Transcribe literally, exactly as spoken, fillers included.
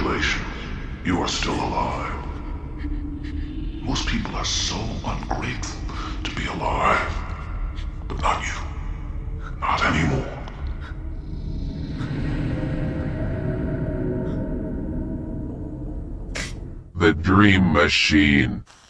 Congratulations, you are still alive. Most people are so ungrateful to be alive. But not you. Not anymore. The Dream Machine.